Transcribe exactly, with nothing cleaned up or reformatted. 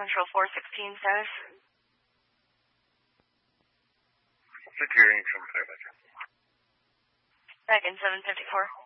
Central four sixteen status. Securing from Fairbanks. Back in seven fifty-four.